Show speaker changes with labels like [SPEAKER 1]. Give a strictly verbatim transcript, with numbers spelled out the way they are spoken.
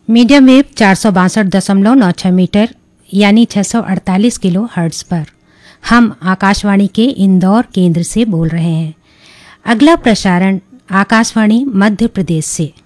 [SPEAKER 1] Medium wave चार सौ बासठ दशमलव नौ छह मीटर यानी छह सौ अड़तालीस किलो हर्ट्ज पर हम आकाशवाणी के इंदौर केंद्र से बोल रहे हैं। अगला प्रसारण आकाशवाणी मध्य प्रदेश से।